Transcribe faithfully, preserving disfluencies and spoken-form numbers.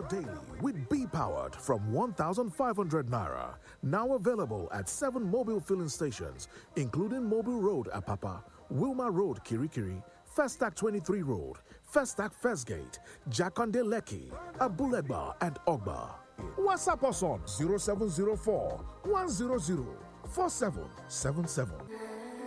daily with Be Powered from one thousand five hundred naira. Now available at seven mobile filling stations, including Mobile Road, Apapa, Wilma Road, Kirikiri, Festac twenty-three Road, Festac First Gate, Jakonde Lekki, Abulegba, and Ogba. WhatsApp us on zero seven zero four, one zero zero, four seven seven seven.